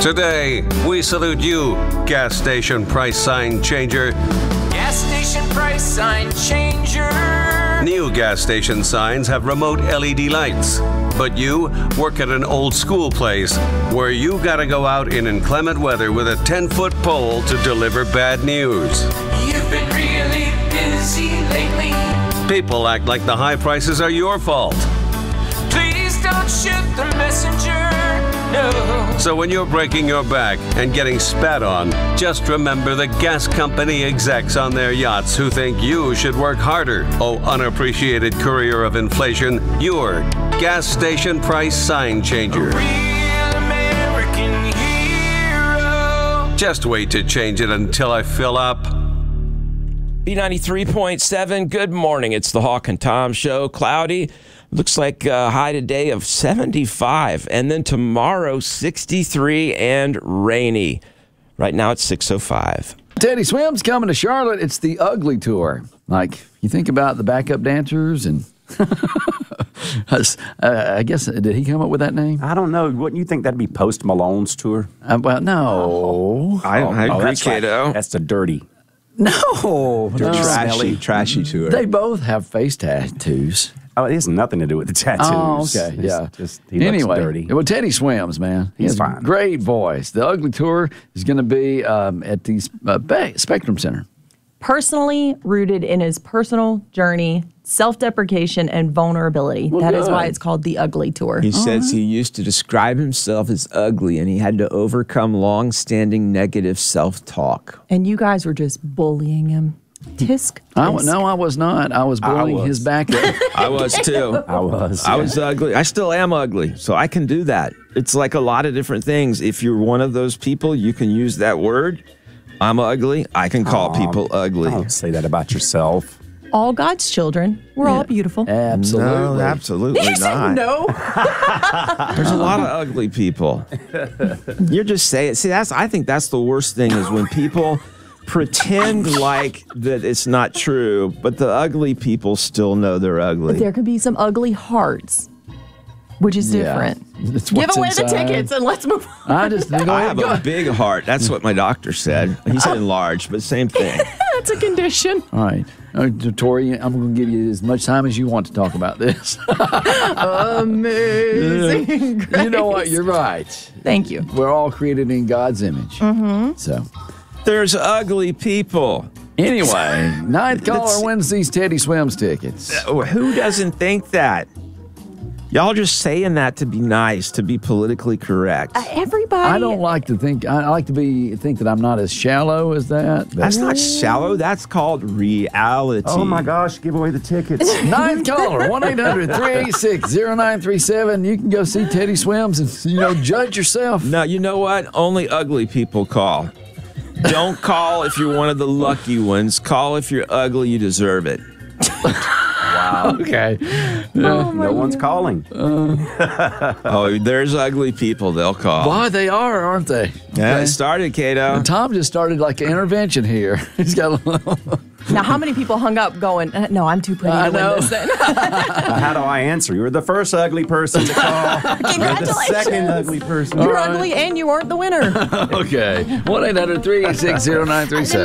Today, we salute you, gas station price sign changer. Gas station price sign changer. New gas station signs have remote LED lights, but you work at an old school place where you gotta go out in inclement weather with a 10-foot pole to deliver bad news. You've been really busy lately. People act like the high prices are your fault. Please don't shoot the messenger. No. So when you're breaking your back and getting spat on, just remember the gas company execs on their yachts who think you should work harder. Oh, unappreciated courier of inflation, your gas station price sign changer. Real American hero. Just wait to change it until I fill up. B93.7, good morning. It's the Hawk and Tom Show. Cloudy. Looks like a high today of 75. And then tomorrow, 63 and rainy. Right now, it's 6:05. Teddy Swims coming to Charlotte. It's the Ugly Tour. Like, you think about the backup dancers and... I guess, did he come up with that name? I don't know. Wouldn't you think that'd be Post Malone's tour? Well, no. I agree, that's kiddo. That's the dirty. No. Trashy tour. They both have face tattoos. Oh, it has nothing to do with the tattoos. Oh, okay, yeah. He looks anyway, dirty. well, Teddy Swims, man. He has fine. a great voice. The Ugly Tour is going to be at the Spectrum Center. Personally rooted in his personal journey, self-deprecation, and vulnerability. Well, that is good. why it's called the Ugly Tour. He says he used to describe himself as ugly, and he had to overcome long-standing negative self-talk. And you guys were just bullying him. Tisk. No, I was not. I was bullying his back up. I was too. I was. I was ugly. I still am ugly, so I can do that. It's like a lot of different things. If you're one of those people, you can use that word. I'm ugly. I can call people ugly. Don't say that about yourself. All God's children. We're all beautiful. Absolutely. No, absolutely not. No. There's a lot of ugly people. You're just saying. See, I think that's the worst thing is when people pretend like that it's not true, but the ugly people still know they're ugly. But there could be some ugly hearts, which is different. It's Give what's away the inside. tickets and let's move on. I just think I have a big heart. That's what my doctor said. He said enlarged, but same thing. That's a condition. All right. Tori, I'm going to give you as much time as you want to talk about this. Amazing grace. You know what? You're right. Thank you. We're all created in God's image. Mm-hmm. So, There's ugly people. anyway, ninth caller wins these Teddy Swims tickets. Who doesn't think that? Y'all just saying that to be nice, to be politically correct. Everybody. I don't like to think. I like to think that I'm not as shallow as that. That's not shallow. That's called reality. Oh my gosh! Give away the tickets. Ninth caller, 1-800-386-0937. You can go see Teddy Swims and judge yourself. No, you know what? Only ugly people call. Don't call if you're one of the lucky ones. Call if you're ugly. You deserve it. Okay. No one's calling. Oh, there's ugly people. They'll call. Why they are, aren't they? Yeah, it started, Cato. Tom just started like an intervention here. He's got a little. Now, how many people hung up going, no, I'm too pretty to win this then? How do I answer? You were the first ugly person to call. Congratulations. The second ugly person. You're ugly and you weren't the winner. Okay. 1-800-386-0937.